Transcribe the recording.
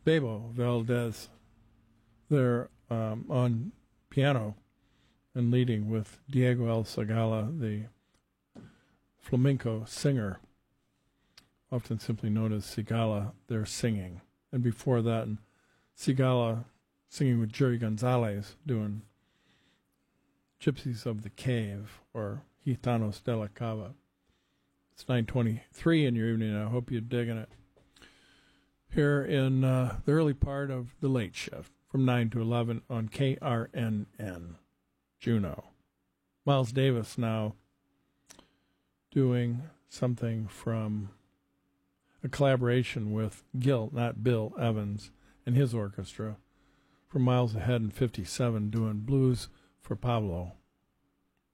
Bebo Valdez there on piano and leading with Diego El Sagala, the flamenco singer, often simply known as Sigala. They're singing. And before that, Sigala singing with Jerry Gonzalez doing Gypsies of the Cave or Gitanos de la Cava. It's 9:23 in your evening. I hope you're digging it. Here in the early part of the late shift, from 9 to 11 on KRNN, Juneau. Miles Davis now doing something from a collaboration with Gil, not Bill Evans, and his orchestra. From Miles Ahead in 57, doing Blues for Pablo.